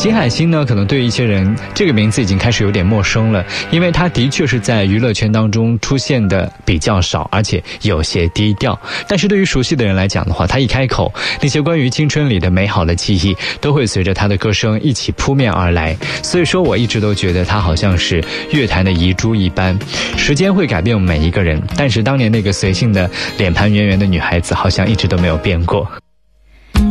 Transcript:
金海心呢，可能对于一些人这个名字已经开始有点陌生了，因为他的确是在娱乐圈当中出现的比较少，而且有些低调。但是对于熟悉的人来讲的话，他一开口，那些关于青春里的美好的记忆都会随着他的歌声一起扑面而来。所以说我一直都觉得他好像是乐坛的遗珠一般。时间会改变每一个人，但是当年那个随性的脸盘圆圆的女孩子好像一直都没有变过。